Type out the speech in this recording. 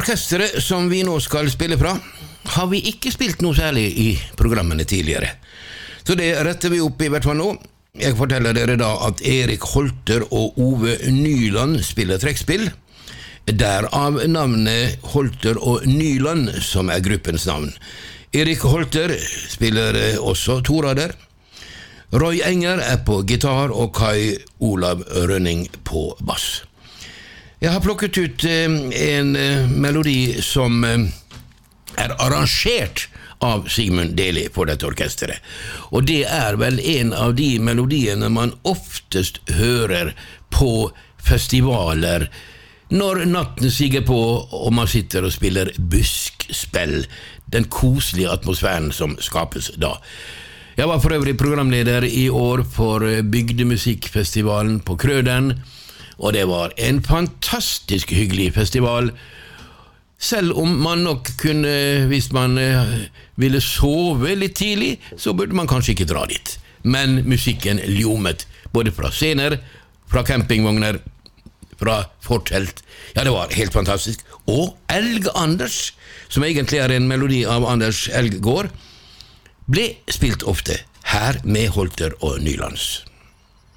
orkestret som vi nå skal spille fra, har vi ikke spilt noe særlig i programmene tidligere. Så det retter vi opp i hvert fall nå. Jeg forteller dere da at Erik Holter og Ove Nyland spiller trekkspill. Derav navnet Holter og Nyland, som gruppens navn. Erik Holter spiller også torader. Roy Enger på gitar og Kai Olav Rønning på bass. Jeg har plukket ut en melodi som arrangert av Sigmund Deli på dette orkestret. Og det vel en av de melodiene man oftest hører på festivaler når natten siger på og man sitter og spiller buskspill. Den koselige atmosfæren som skapes da. Jeg var for øvrig programleder i år for Bygdemusikkfestivalen på Krøden, og det var en fantastisk hyggelig festival. Selv om man nok kunne, hvis man ville sove litt tidlig, så burde man kanskje ikke dra dit. Men musikken ljomet, både fra scener, fra campingvogner, fra fortelt. Ja, det var helt fantastisk. Og Elg Anders, som egentlig en melodi av Anders Elggård, ble spilt ofte her med Holter og Nylands.